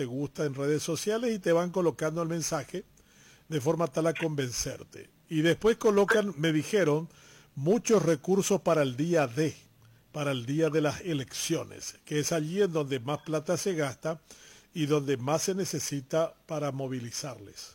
te gusta en redes sociales y te van colocando el mensaje de forma tal a convencerte. Y después colocan, me dijeron, muchos recursos para el día de las elecciones, que es allí en donde más plata se gasta y donde más se necesita para movilizarles.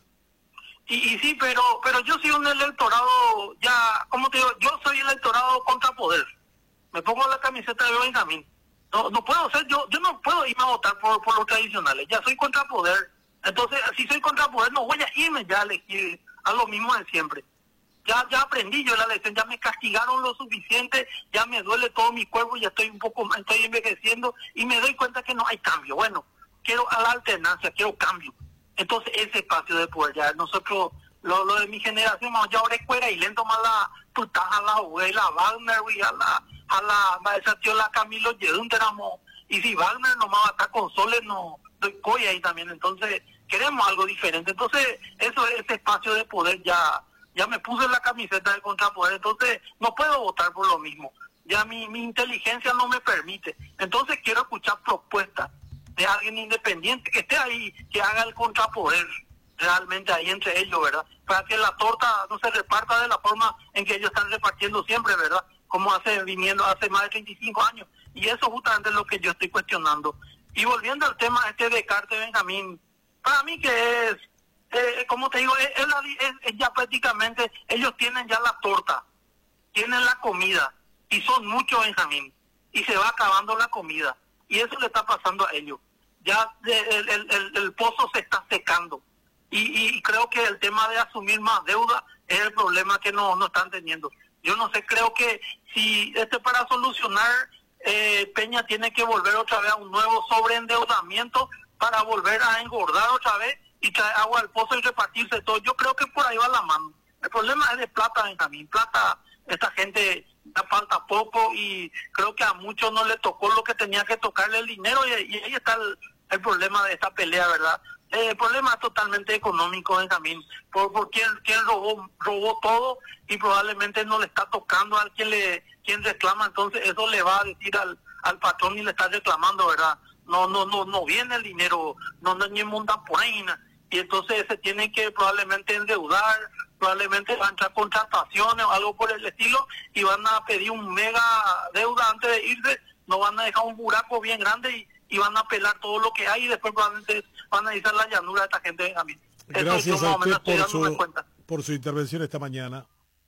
Y sí, pero yo soy un electorado, ya, como te digo, yo soy electorado contra poder. Me pongo la camiseta de Benjamín. No puedo ser, yo no puedo irme a votar por los tradicionales, ya soy contra poder. Entonces, si soy contra poder, no voy a irme ya a elegir a lo mismo de siempre. Ya aprendí yo la lección, ya me castigaron lo suficiente, ya me duele todo mi cuerpo, ya estoy envejeciendo y me doy cuenta que no hay cambio. Bueno, quiero a la alternancia, quiero cambio. Entonces ese espacio de poder, ya nosotros, lo de mi generación, ya ahora escuela y lento más la putaja, la abuela, Wagner, y a la esa tío la Camilo Yedun tenemos, y si Wagner nomás va a estar con Soles, no doy coy ahí también. Entonces queremos algo diferente. Entonces ese espacio de poder ya me puse la camiseta de contrapoder, entonces no puedo votar por lo mismo. Ya mi inteligencia no me permite. Entonces quiero escuchar propuestas de alguien independiente que esté ahí, que haga el contrapoder realmente ahí entre ellos, ¿verdad? Para que la torta no se reparta de la forma en que ellos están repartiendo siempre, ¿verdad? Como viniendo hace más de 35 años. Y eso justamente es lo que yo estoy cuestionando. Y volviendo al tema de Carter Benjamín, para mí que es, como te digo, es ya prácticamente, ellos tienen ya la torta, tienen la comida, y son muchos, Benjamín, y se va acabando la comida, y eso le está pasando a ellos. Ya el pozo se está secando, y creo que el tema de asumir más deuda es el problema que no están teniendo. Yo no sé, creo que si para solucionar, Peña tiene que volver otra vez a un nuevo sobreendeudamiento para volver a engordar otra vez y traer agua al pozo y repartirse todo. Yo creo que por ahí va la mano. El problema es de plata, Benjamín. Plata, esta gente ya falta poco y creo que a muchos no le tocó lo que tenía que tocarle el dinero y ahí está el problema de esta pelea, ¿verdad? El problema es totalmente económico, Benjamín, por quien robó todo y probablemente no le está tocando al quien reclama. Entonces eso le va a decir al patrón y le está reclamando, ¿verdad? No viene el dinero, no ni monta por ahí, y entonces se tiene que probablemente endeudar, probablemente van a entrar contrataciones o algo por el estilo y van a pedir un mega deuda antes de irse, no van a dejar un buraco bien grande y van a pelar todo lo que hay y después probablemente van a irse a la llanura de esta gente, Benjamín. Gracias a usted por su intervención esta mañana.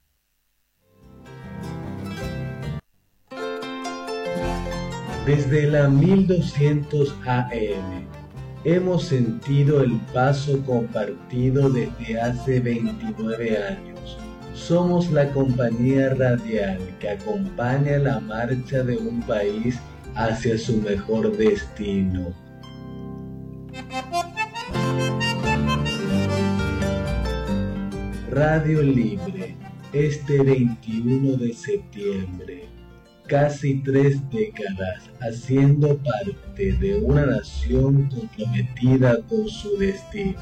Desde la 1200 AM hemos sentido el paso compartido desde hace 29 años. Somos la compañía radial que acompaña la marcha de un país hacia su mejor destino. Radio Libre, este 21 de septiembre. Casi 3 décadas haciendo parte de una nación comprometida con su destino.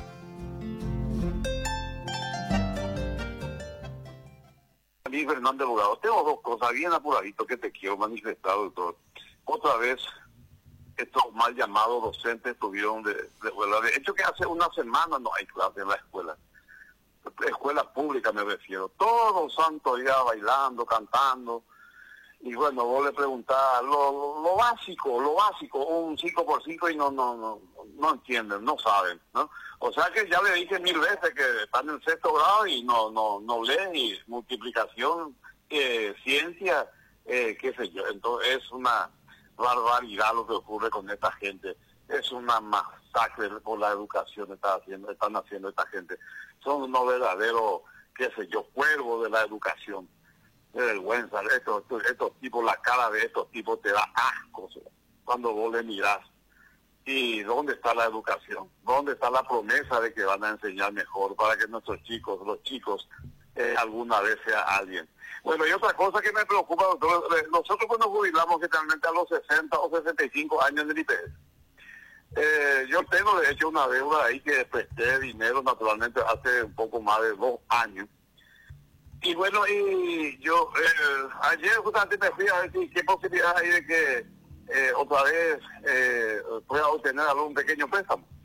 Luis Fernández Abogado, tengo dos cosas bien apuradito que te quiero manifestar, doctor. Otra vez, estos mal llamados docentes estuvieron de escuela. De hecho que hace una semana no hay clase en la escuela. Escuela pública me refiero. Todos los santos ya bailando, cantando. Y bueno, vos le preguntás lo básico, un 5x5 y no entienden, no saben, ¿no? O sea que ya le dije 1000 veces que están en sexto grado y no leen, y multiplicación, ciencia, qué sé yo. Entonces es una barbaridad lo que ocurre con esta gente. Es una masacre por la educación están haciendo esta gente. Son unos verdaderos, qué sé yo, cuervos de la educación. De vergüenza, estos tipos, la cara de estos tipos te da asco cuando vos le mirás. ¿Y dónde está la educación? ¿Dónde está la promesa de que van a enseñar mejor para que nuestros chicos, los chicos, alguna vez sea alguien? Bueno, y otra cosa que me preocupa, doctor, nosotros cuando jubilamos generalmente a los 60 o 65 años en el IPS. Yo tengo de hecho una deuda ahí que presté dinero naturalmente hace un poco más de 2 años. Y bueno, y yo ayer justamente me fui a ver si qué posibilidad hay de que otra vez pueda obtener algún pequeño préstamo.